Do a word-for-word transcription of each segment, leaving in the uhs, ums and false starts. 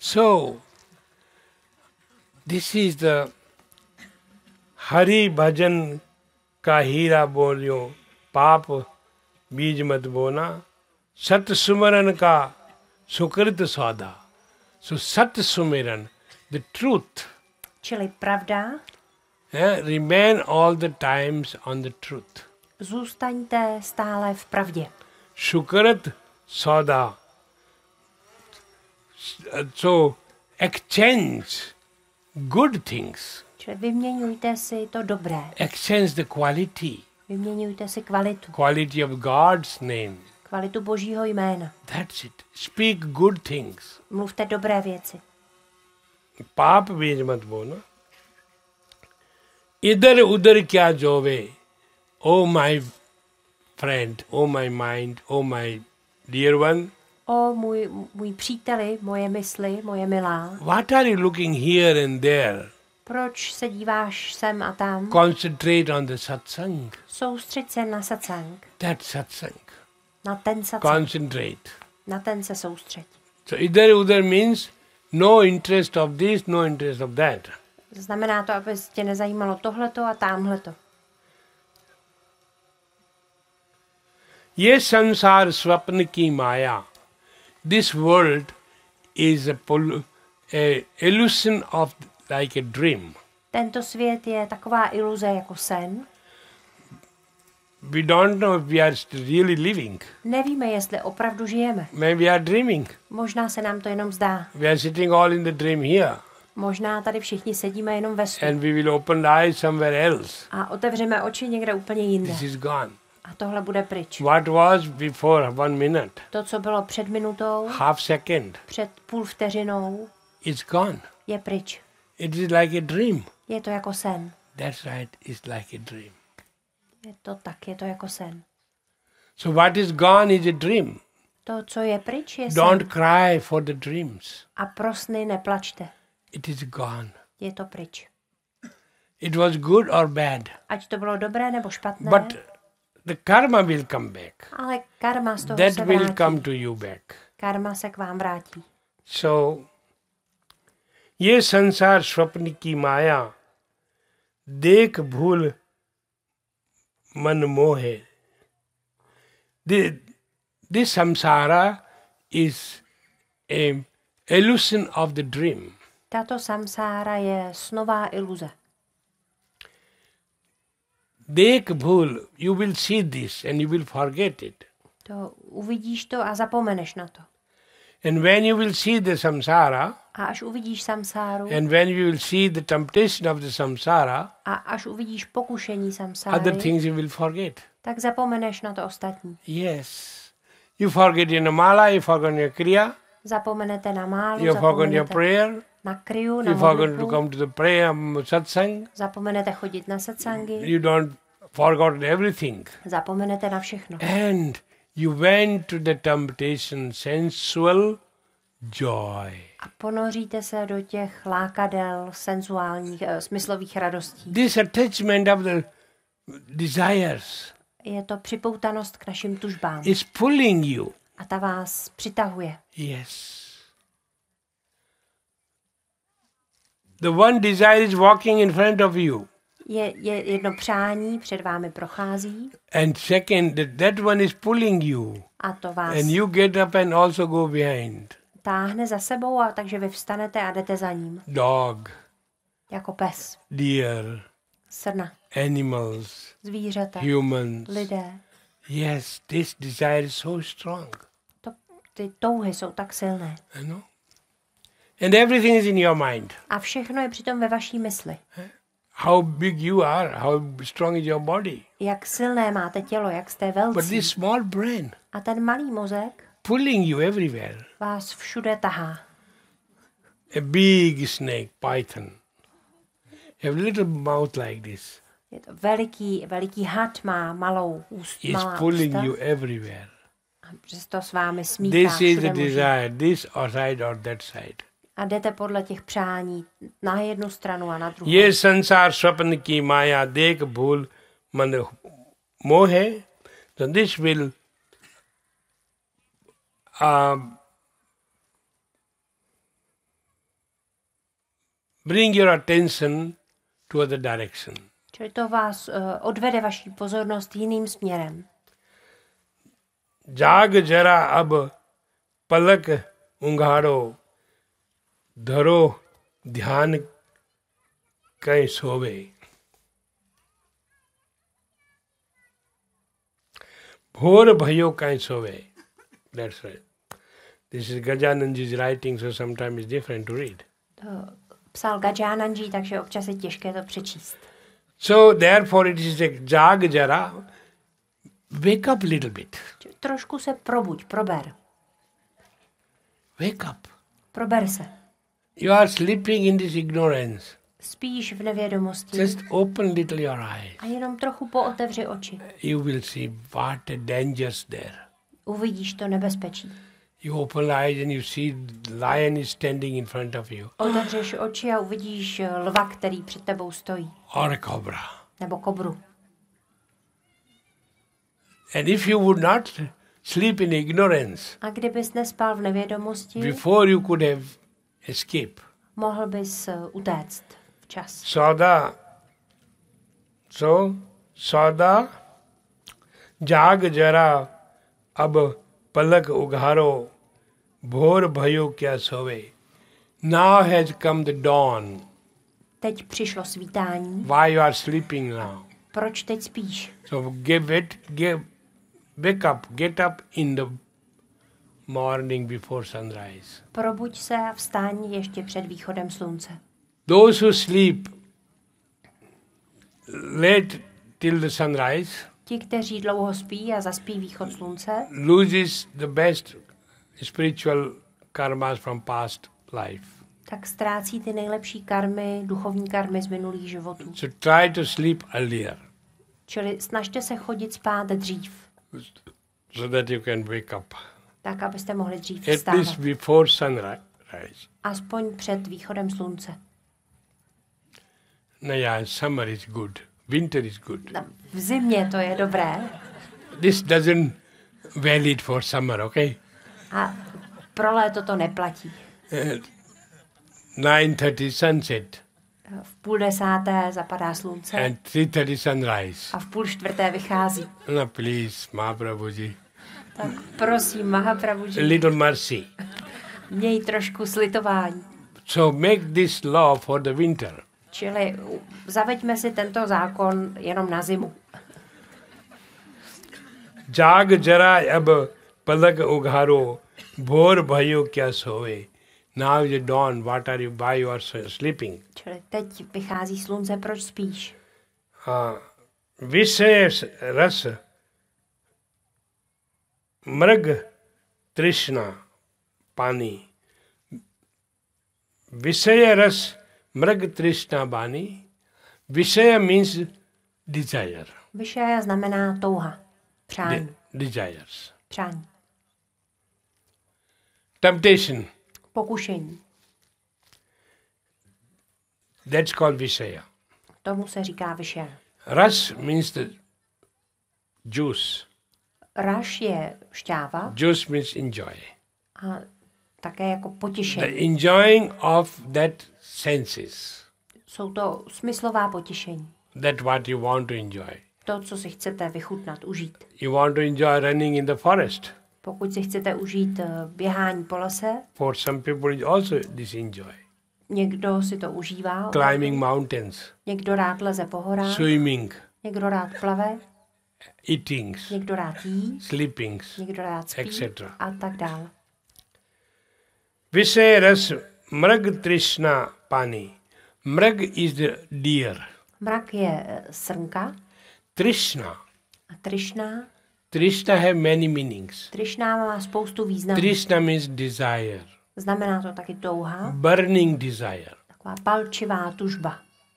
So, this is the Hari Bhajan ka हीरा बोलियो पाप बीज मत बोना सत सुमरन का सुकृत सौदा. So sat sumiran, the truth. Čili pravda. Yeah, remain all the times on the truth. Zůstaňte stále v pravdě. Shukrat soda. So exchange good things. Čili vyměňujte si to dobré. Exchange the quality. Vyměňujte si kvalitu. Quality of God's name. Kvalitu Božího jména. That's it. Speak good things. Mluvte dobré věci. पाप बीज मत बोना. इधर उधर क्या जोवे. Oh my friend, oh my mind, oh my dear one. O můj, můj příteli, moje mysli, moje milá. What are you looking here and there? Proč se díváš sem a tam? Concentrate on the satsang. Soustřeď se na satsang. That satsang. Na ten satsang. Concentrate. Na ten se soustřeď. So idhar udhar means no interest of this, no interest of that. Znamená to, aby tě nezajímalo tohleto a támhleto. ये संसार स्वप्न की माया. This world is a, pol- a illusion of like a dream. Tento svět je taková iluze jako sen. We don't know if we are really living. Nevíme, jestli opravdu žijeme. Maybe we are dreaming. Možná se nám to jenom zdá. We are sitting all in the dream here. Možná tady všichni sedíme jenom ve snu. And we will open the eyes somewhere else. A otevřeme oči někde úplně jinde. This is gone. A tohle bude pryč. What was before one minute? To, co bylo před minutou, Half second. před půl vteřinou, It's gone. je pryč. It is like a dream. Je to jako sen. That's right. It's like a dream. Je to tak, je to jako sen. So what is gone is a dream. To, co je pryč, je Don't sen. cry for the dreams. A pro sny neplačte. It is gone. Je to pryč. It was good or bad. Ať to bylo dobré nebo špatné, But the karma will come back. ale karma z toho That se will vrátí. come to you back. Karma se k vám vrátí. So, ये संसार स्वप्न की माया देख भूल मन मोहे. This samsara is a illusion of the dream. Tato samsára je snová iluze. Dekh bhul, you will see this and you will forget it. To uvidíš to a zapomeneš na to. And when you will see the samsara, A až uvidíš samsáru, and when you will see the temptation of the samsara, a až uvidíš pokušení samsáry, other things you will forget. tak zapomeneš na to ostatní. Yes. You forget your namala, you forget your kriya, Zapomenete na málu, you forget your zapomenete prayer, na kriu, na you forget to modlitbu, come to the prayer um, satsang, zapomenete chodit na satsangy, you don't forget everything. zapomenete na všechno. And you went to the temptation, sensual joy. A ponoříte se do těch lákadel senzuálních, e, smyslových radostí. This attachment of the desires Je to připoutanost k našim tužbám. is pulling you. A ta vás přitahuje. Yes. The one desire is walking in front of you. Je, je jedno přání, před vámi prochází. And second, that, that one is pulling you. A to vás And you get up and also go behind. táhne za sebou, a takže vy vstanete a jdete za ním. Dog, Jako pes, deer, srna, animals, zvířata, humans. lidé. Yes, this desire is so strong. To, ty touhy jsou tak silné. You know? And everything is in your mind. A všechno je přitom ve vaší mysli. How big you are, how strong is your body. Jak silné máte tělo, jak jste But velcí. this small brain A ten malý mozek pulling you everywhere. vás všude tahá. A big snake, python, have little mouth like this. Je to veliký, veliký had, má malou úst, It's malá pulling ústa. you everywhere. A přesto s vámi smítá This is the všude možně. desire, this or side or that side. A jdete podle těch přání na jednu stranu a na druhou. ये संसार स्वप्न की माया देख भूल मन मोहे. So this will uh, bring your attention to other direction. Čili to vás uh, odvede vaši pozornost jiným směrem. जाग जरा अब पलक उंघाड़ो धरो ध्यान कहीं सोवे. भोर भयो कहीं सोवे. That's right. This is Gajananji's writing, so sometimes it's different to read. To psal Gajananji, takže občas je těžké to přečíst. So therefore it is like जाग जरा, wake up a little bit. Trošku se probuď, prober. Wake up. Prober se. You are sleeping in this ignorance. Spíš v nevědomosti. Just open little your eyes. A jenom trochu pootevři oči. You will see what a danger's there. Uvidíš to nebezpečí. You open the eyes and you see the lion is standing in front of you. Otevřeš oči a uvidíš lva, který před tebou stojí. Or a cobra. Nebo kobru. And if you would not sleep in ignorance, A kdybys nespal v nevědomosti, before you could have escaped. mohl bys uh, utéct včas. Sauda. So, sauda. जाग जरा अब पलक उघारो भोर भयो क्या सोवे. Now has come the dawn. Teď přišlo svítání. Why you are sleeping now? Proč teď spíš? So give it, give, wake up, get up in the morning before sunrise. Probuď se a vstaň ještě před východem slunce. Those who sleep late till the sunrise Ti, kteří dlouho spí a zaspí východ slunce, loses the best spiritual karmas from past life. tak ztrácí ty nejlepší karmy, duchovní karmy z minulých životů. So try to sleep earlier Čili snažte se chodit spát dřív, so that you can wake up. tak abyste mohli dřív At least vstávat. before sunrise. Aspoň před východem slunce. No, yeah, summer is good. Winter is good. No, v zimě to je dobré. This doesn't valid for summer, okay? A pro léto to neplatí. nine thirty sunset V půl desáté zapadá slunce and three thirty sunrise. a v půl čtvrté vychází. No, please, Mahaprabhuji. Tak prosím, A Mahaprabhuji, little mercy. měj trošku slitování. So make this law for the winter. Čili u- zaveďme si tento zákon jenom na zimu. जाग जरा अब पलक उघारो भोर भयो क्या सोए. Now is the dawn. What are you? Why you are so sleeping? Čili teď vychází slunce, proč spíš? Uh, विषय रस मृग तृष्णा पानी. विषय रस मृग तृष्णा पानी. विषय means desire. Vyšaja znamená touha, přání, De- desires. přání, Temptation. pokušení. That's called Vishaya. Tomu se říká vyšaja. Ras means the juice. Raš je šťáva Juice means enjoy. a také jako The potěšení. enjoying of that senses. Jsou to smyslová potěšení. That what you want to enjoy. To, co si chcete vychutnat, užít. You want to enjoy running in the forest. Pokud si chcete užít eh, běhání po lese, For some people it also this enjoy. někdo si to užívá, Climbing mountains, někdo rád leze po horách, swimming, někdo rád plave, eatings, někdo rád jí, sleepings, někdo rád spí et cetera. a tak dále. Vishay ras mrag trishna pani. Mrag is the deer. Mrak je eh, srnka Trishna. a Trišna. Trishna have many meanings. Trišna má spoustu významů. Trishna means desire. Znamená to taky touha, Burning desire. taková palčivá tužba.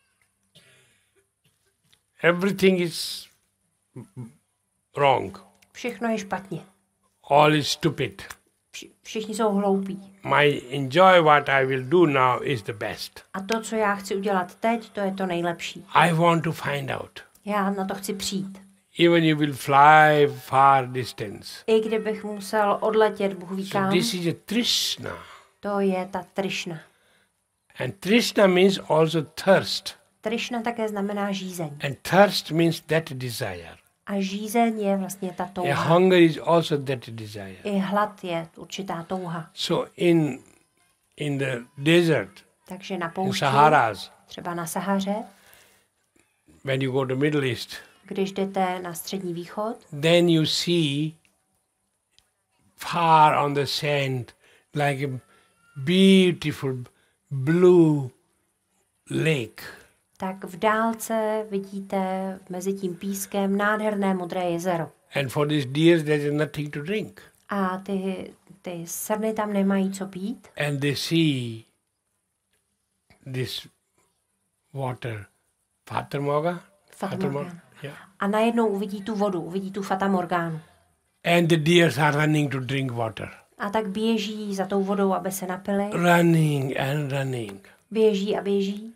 Everything is wrong. Všechno je špatně. All is stupid. Vši- Všichni jsou hloupí. My enjoy what I will do now is the best. A to, co já chci udělat teď, to je to nejlepší. I want to find out. Já na to chci přijít. Even you will fly far distance. I kdybych musel odletět, Bůh ví So kam, this is a Trishna. to je ta Trišna. And Trishna means also thirst. Trišna také znamená žízeň. And thirst means that desire. A žízeň je vlastně ta A touha. hunger is also that desire. I hlad je určitá touha. So in in the desert, Takže na in poušti, Saharas, třeba na Sahaře, when you go to Middle East, když jdete na Střední východ, then you see far on the sand like a beautiful blue lake. tak v dálce vidíte mezi tím pískem nádherné modré jezero. And for these deers there is nothing to drink. A ty, ty srny tam nemají co pít. And they see this water. Fatamorga? Fatamorgana. Yeah. A najednou uvidí tu vodu, uvidí tu fatamorgánu. And the deers are running to drink water. A tak běží za tou vodou, aby se napili. Running and running. Běží a běží.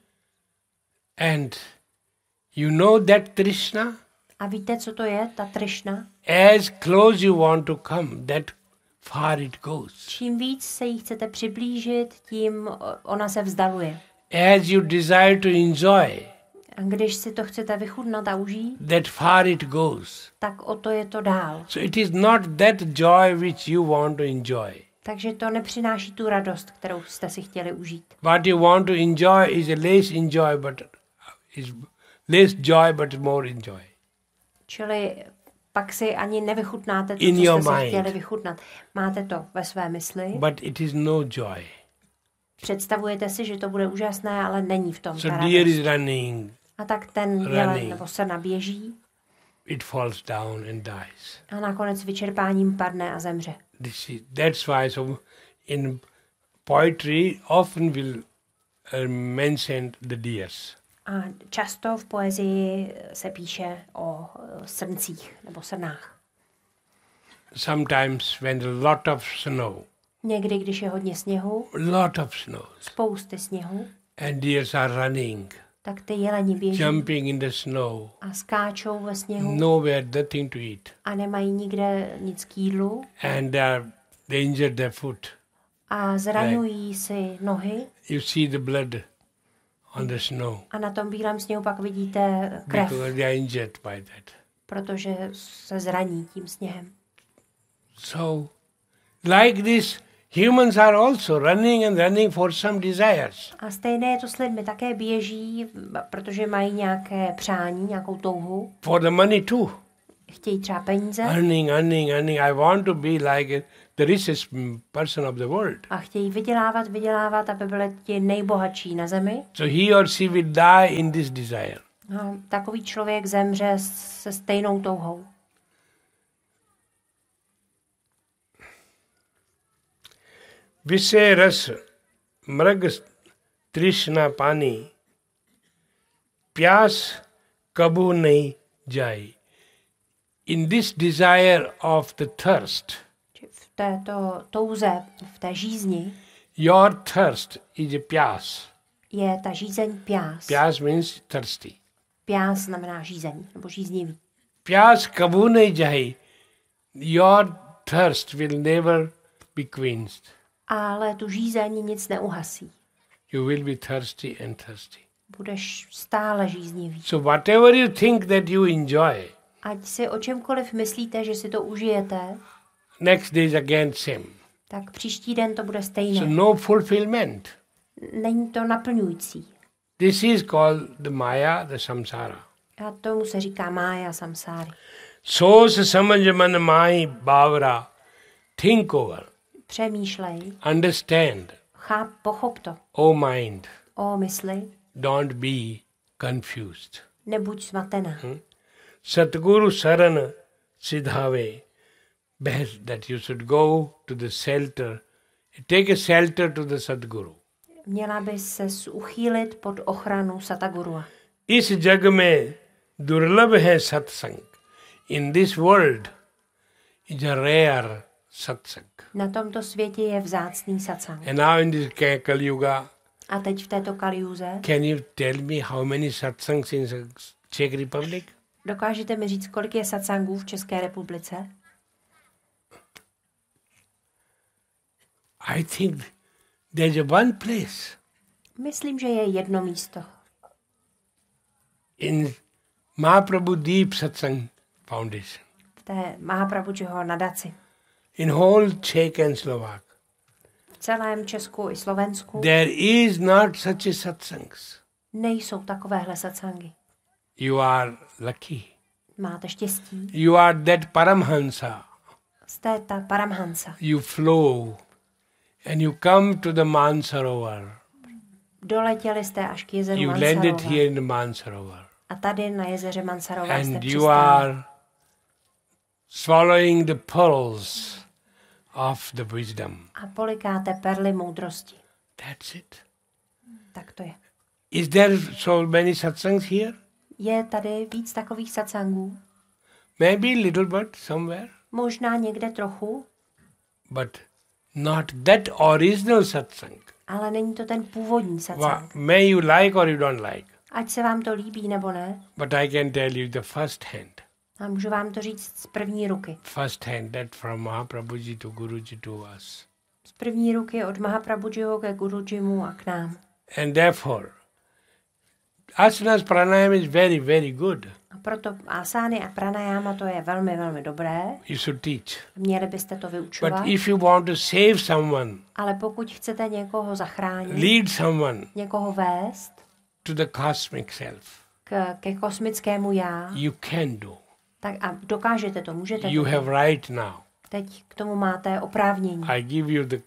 And you know that Trishna? A víte, co to je, ta trišna? As close you want to come, that far it goes. Čím víc se jí chcete přiblížit, tím ona se vzdaluje. As you desire to enjoy, A když si to chcete vychutnat a užít, that far it goes. tak o to je to dál. So it is not that joy which you want to enjoy. Takže to nepřináší tu radost, kterou jste si chtěli užít. What you want to enjoy is a less enjoy, but is less joy, but more enjoy. Čili pak si ani nevychutnáte to, In co your jste si mind. chtěli vychutnat. Máte to ve své mysli, But it is no joy. představujete si, že to bude úžasné, ale není v tom ta So radost. deer is running, A tak ten jelen running. nebo srna běží it falls down and dies. a nakonec vyčerpáním padne a zemře. This is, that's why so in poetry often will uh, mention the deers. A často v poezii se píše o eh, srncích nebo srnách. Sometimes when a lot of snow, Někdy, když je hodně sněhu, lot of snow, spousty sněhu, and deers are running, tak ty jeleni běží jumping in the snow, a skáčou ve sněhu nowhere, nothing to eat, a nemají nikde nic k jídlu and they are they injured their foot. a zraňují si nohy You see the blood on the snow a na tom bílém sněhu pak vidíte krev, because they are injured by that. protože se zraní tím sněhem. So, like this, humans are also running and running for some desires. A stejné je to s lidmi, také běží, protože mají nějaké přání, nějakou touhu, For the money too. chtějí třeba peníze Earning, earning, earning. I want to be like the richest person of the world. a chtějí vydělávat, vydělávat, aby byli ti nejbohatší na zemi. So he or she will die in this desire. A takový člověk zemře se stejnou touhou. Visay ras mrag trishna pani प्यास कबू नहीं जाए. In this desire of the thirst, V této touze, v té žízni, your thirst is a pyas. je ta žízeň pjás. Pyas means thirsty. Pjás znamená žízeň, nebo žíznivý. Pyas kabhu nahi jaye. Your thirst will never be quenched. Ale tu žízeň nic neuhasí. You will be thirsty and thirsty. Budeš stále žíznivý. So whatever you think that you enjoy, Ať si o čemkoliv myslíte, že si to užijete, next day is again same. tak příští den to bude So stejné. no fulfillment. Není to naplňující. This is called the Maya, the samsara. A tomu se říká mája samsáry. Sos samajman mai bavra. Think over. Přemýšlej, Understand. cháp, pochop to. O mind, O mysli, don't be confused. nebuď smatená. Satguru Saran Siddhave. Best that you should go to the shelter. Take a shelter to the Sadguru. Měla by se uchýlit pod ochranu Satagurua. इस जग में दुर्लभ है सत्संग. In this world is a rare satsang. Na tomto světě je vzácný satsang. And now in this Kali Yuga, A teď v této kaliuze can you tell me how many satsangs in Czech Republic? dokážete mi říct, kolik je satsangů v České republice? I think there's a one place. Myslím, že je jedno místo. In Mahaprabhu Deep Satsang Foundation. V té Mahaprabhujiho nadaci. In whole Czech and Slovak. V celém Česku i Slovensku There is not such a satsangs. nejsou takovéhle satsangy. You are lucky. Máte štěstí. You are that Paramhansa. Jste ta Paramhansa. You flow and you come to the Mansarovar. Doletěli jste až k jezeru You landed Mansarova. here in the Mansarovar. A tady na jezeře Mansarova jste And you přistáli. are swallowing the pearls of the wisdom. A polikáte perly moudrosti. That's it. Tak to je. Is there so many satsangs here? Je tady víc takových satsangů? Maybe little bit somewhere. Možná někde trochu, But not that original satsang. ale není to ten původní Wha- satsang. May you like or you don't like. Ať se vám to líbí nebo ne, But I can tell you the first hand. a můžu vám to říct z první ruky. First hand that from Mahaprabhuji to Guruji to us. Z první ruky od Mahaprabhujiho ke Gurujimu a k nám. And therefore, asanas pranayam is very, very good. A proto asány a pranayama to je velmi, velmi dobré. You should teach. Měli byste to But vyučovat. if you want to save someone, Ale pokud chcete někoho zachránit, lead someone někoho vést to the cosmic self, k, ke kosmickému já, you can do. tak a dokážete to, můžete You to. have right now. Teď k tomu máte oprávnění. I give you the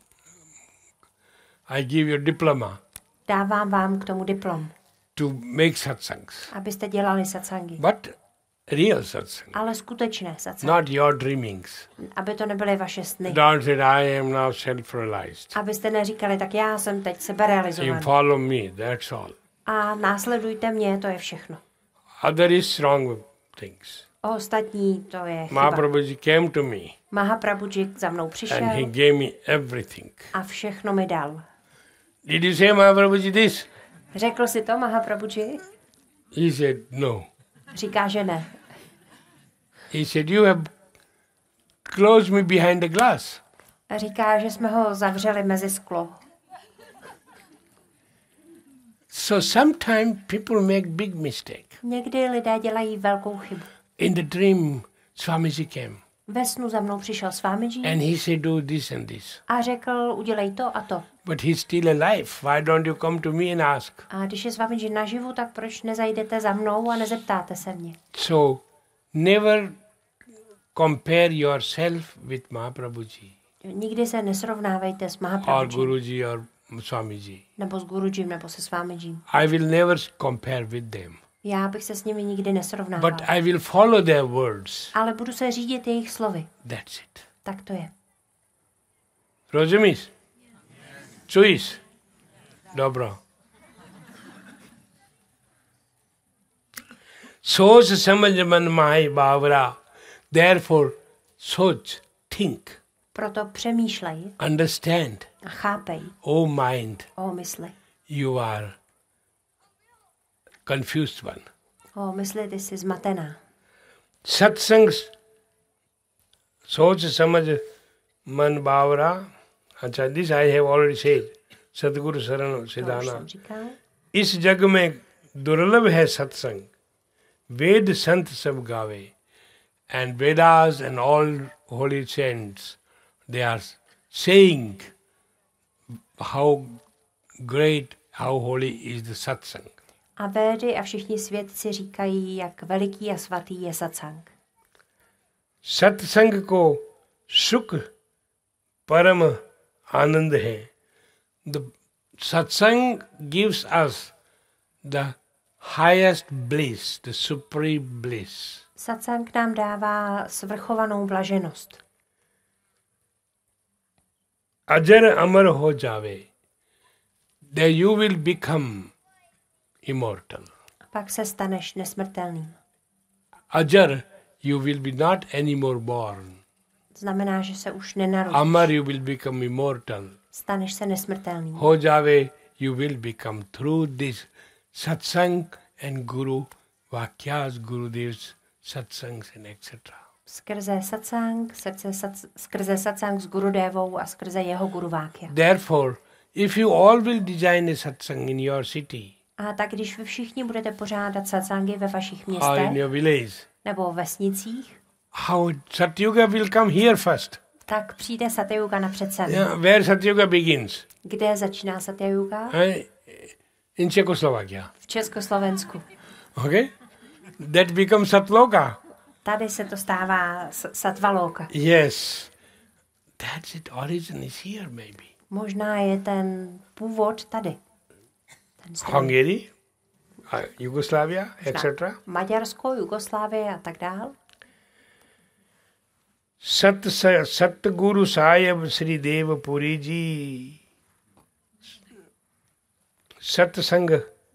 I give you diploma Dávám vám k tomu diplom, to make satsangs. abyste dělali satsangy. But real satsang, Ale skutečné satsangy. not your dreamings. Aby to nebyly vaše sny. Don't say I am now self-realized. Abyste neříkali, tak já jsem teď You seberealizovaný. follow me, that's all. A následujte mě, to je všechno. Other is wrong things. Ostatní, to je chyba. Mahaprabhuji came to me Mahaprabhuji za mnou and he přišel gave me everything. a všechno mi dal. Did you say Mahaprabhuji this? Řekl si to Mahaprabhuji? He said no. Říká, že ne. He said you have closed me behind the glass. A říká, že jsme ho zavřeli mezi sklo. So sometimes people make big mistake. Někdy lidé dělají velkou chybu. In the dream, Swamiji came Ve snu za mnou přišel Swamiji and he said do this and this. a řekl, udělej to a to. But he's still alive. Why don't you come to me and ask? A když je Swamiji naživu, tak proč nezajdete za mnou a nezeptáte se mě? So never compare yourself with Mahaprabhuji Nikdy se nesrovnávejte s or Mahaprabhuji Guruji or Swamiji. nebo s Gurujim nebo se Swamijím. I will never compare with them. Já bych se s nimi nikdy nesrovnával. But I will follow their words. Ale budu se řídit jejich slovy. That's it. Tak to je. Rozumiš? Čuješ? Dobro. Soch samajh man mahi bavra. Therefore, soch, think, Proto přemýšlej understand. a chápej O mind, o mysli. you are confused one. O mysli, ty jsi zmatená. Satsangs, soch samajh man bavra. Acha, this I have already said. Sadguru Sarana To už Siddhana. jsem říkal. इस जग में दुर्लभ है सत्संग वेद संत सब गावे and Vedas and all holy saints they are saying how great, how holy is the satsang. A Védy a všichni svědci říkají, jak veliký a svatý je satsang. सत्संग को सुख परम आनंद है. The satsang gives us the highest bliss, the supreme bliss. Satsang nám dává svrchovanou blaženost. अजर अमर हो जावे, then you will become immortal. A pak se staneš nesmrtelným. Ajar, you will be not anymore born. Znamená, že se už nenarodíš. Amar, you will become immortal. Staneš se nesmrtelným. Ho jave, you will become through this satsang and guru vakyas, gurudev's satsangs and et cetera. Skrze satsang, srdce sat, skrze satsang s Gurudevou a skrze jeho guruvákya. Therefore, if you all will design a satsang in your city A tak když vy všichni budete pořádat satsangy ve vašich or in městech your village, nebo vesnicích, how Satyuga will come here first. tak přijde Satyuga napřed sem. Yeah, where Satyuga begins? Kde začíná Satyuga? Eh, In Czechoslovakia. V Československu. Okay? That becomes Satloka. Tady se to stává s- Satvaloka. Yes. That's it. Origin is here, maybe. Možná je ten původ tady. Ten strom. Hungary, uh, Yugoslavia, et cetera. Maďarsko, Jugoslávie a tak dál. Sat Sa- Satguru Sahib Sri Dev Puri Ji सत्संग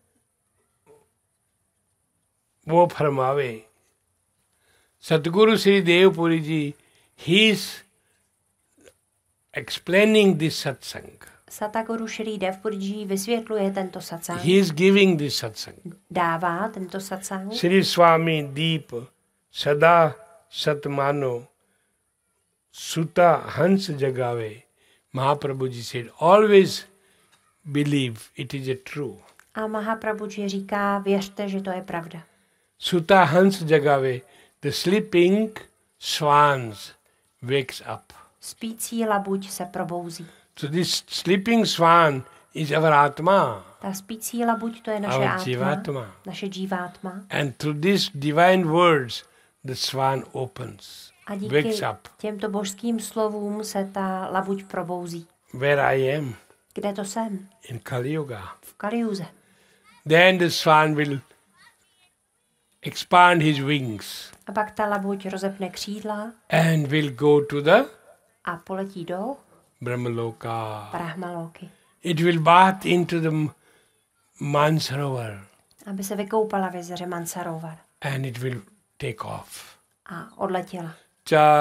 वो फरमावे सतगुरु श्री देवपुरी जी he is explaining this सत्संग Sataguru Shri Devpurji vysvětluje tento satsang. He is giving this सत्संग Dává tento satsang. Shri स्वामी दीप सदा सतमानो सुता हंस जगावे महाप्रभु ji said always believe it is a true. A Mahaprabhuji říká, věřte, že to je pravda. Sutta Hans Jagave, the sleeping swans wakes up. Spící labuť se probouzí. So this sleeping swan is our Atma. Ta spící labuť to je naše Our átma, Jivatma. naše džívátma. And through these divine words, the swan opens, A díky wakes up. těmto božským slovům se ta labuť probouzí. Where I am, Kde to jsem? in Kali Yuga. V Kaliuze. Then the swan will expand his wings A pak ta labuť rozepne křídla and will go to the a poletí do Brahmaloka. Brahmaloky, It will bath into the Mansarovar aby se vykoupala v jezeře Mansarovar and it will take off. a odletěla. Cha